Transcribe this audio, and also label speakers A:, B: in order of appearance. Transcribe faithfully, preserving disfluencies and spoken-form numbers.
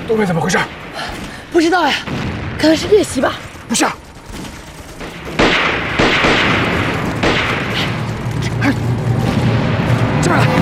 A: 东北怎么回事？
B: 不知道呀，可能是练习吧。
A: 不是。哎，这儿来。